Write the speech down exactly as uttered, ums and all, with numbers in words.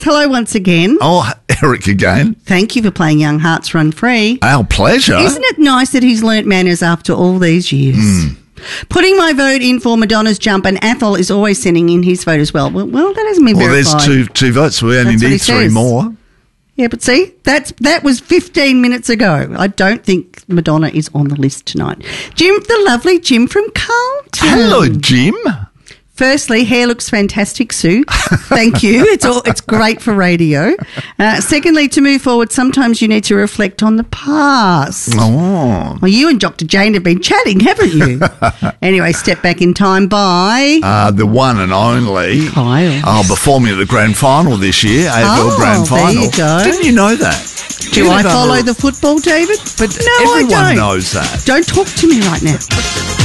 Hello once again. Oh, Eric again. Thank you for playing Young Hearts Run Free. Our pleasure. Isn't it nice that he's learnt manners after all these years? Mm. Putting my vote in for Madonna's Jump, and Athol is always sending in his vote as well. Well, well that hasn't been Well, verified. there's two two votes. We only That's what he need three says. more. Yeah, but see, that's that was fifteen minutes ago. I don't think Madonna is on the list tonight. Jim, the lovely Jim from Carlton. Hello, Jim. Firstly, hair looks fantastic, Sue. Thank you. It's all, it's great for radio. Uh, secondly, to move forward, sometimes you need to reflect on the past. Oh. Well, you and Doctor Jane have been chatting, haven't you? Anyway, Step Back in Time by... Uh, the one and only. Kyle. Oh, performing at the grand final this year, A F L Oh, grand there final. you go. Didn't you know that? Do You I have follow other- the football, David? But no, everyone I don't. knows that. Don't talk to me right now.